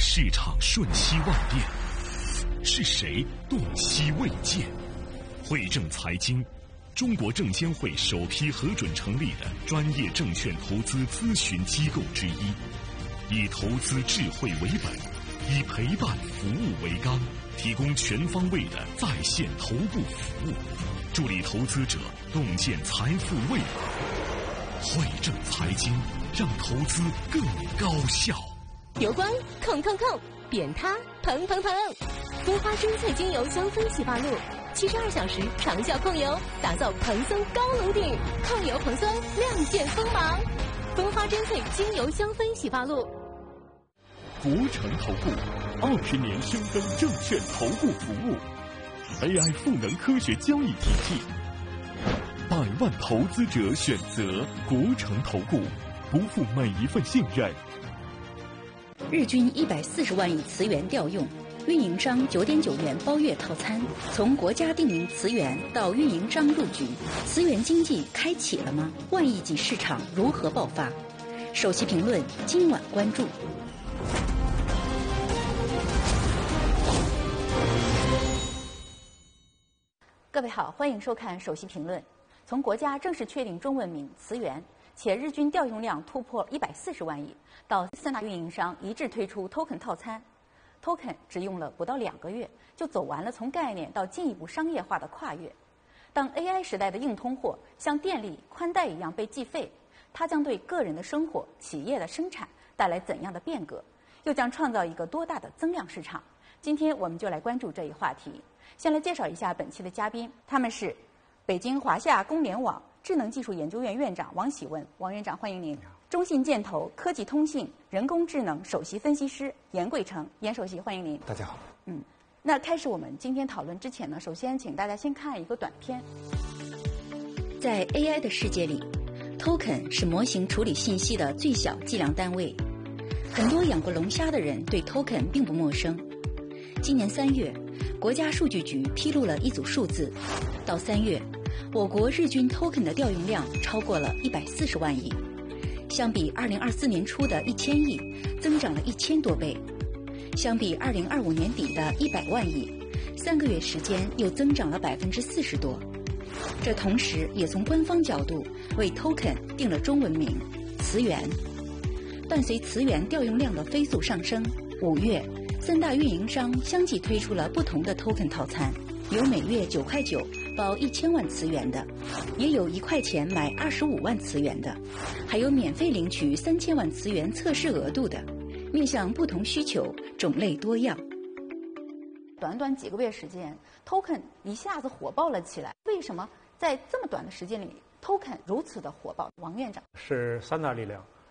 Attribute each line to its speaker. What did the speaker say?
Speaker 1: 市场瞬息万变，是谁洞悉未见？汇正财经，中国证监会首批核准成立的专业证券投资咨询机构之一，以投资智慧为本，以陪伴服务为纲，提供全方位的在线头部服务，助力投资者洞见财富未来。汇正财经，让投资更高效。
Speaker 2: 油光控控控，扁塌蓬蓬蓬，蜂花珍萃精油香氛洗发露，72小时长效控油，打造蓬松高颅顶，抗油蓬松，亮剑锋芒。蜂花珍萃精油香氛洗发露。
Speaker 3: 国诚投顾20年深耕证券投顾服务 ，AI 赋能科学交易体系，100万投资者选择国诚投顾，不负每一份信任。
Speaker 4: 日均140万亿磁源调用，运营商9.9元包月套餐，从国家定名磁源到运营商入局，磁源经济开启了吗？万亿级市场如何爆发？首席评论今晚关注。各位好，欢迎收看首席评论。从国家正式确定中文名磁源，且日均调用量突破140万亿，到3大运营商一致推出 token 套餐。token 只用了不到2个月，就走完了从概念到进一步商业化的跨越。当 AI 时代的硬通货像电力、宽带一样被计费，它将对个人的生活、企业的生产带来怎样的变革？又将创造一个多大的增量市场？今天我们就来关注这一话题。先来介绍一下本期的嘉宾，他们是北京华夏公联网智能技术研究院院长王喜文，王院长欢迎您；中信建投科技通信人工智能首席分析师严贵成，严首席欢迎您。
Speaker 5: 大家好。
Speaker 4: 那开始我们今天讨论之前呢，首先请大家先看一个短片。在 AI 的世界里 ，token 是模型处理信息的最小计量单位。很多养过龙虾的人对 token 并不陌生。今年3月，国家数据局披露了一组数字，到3月，我国日均 token 的调用量超过了140万亿，相比2024年初的1000亿，增长了1000多倍；相比2025年底的100万亿，3个月时间又增长了40%多。这同时也从官方角度为 token 定了中文名磁源。伴随磁源调用量的飞速上升，5月3大运营商相继推出了不同的 token 套餐，有每月9.9块包1000万磁源的，也有1块钱买25万磁源的，还有免费领取3000万磁源测试额度的，面向不同需求，种类多样。短短几个月时间 ，token 一下子火爆了起来。为什么在这么短的时间里 ，token 如此的火爆？王院长，
Speaker 5: 是3大力量。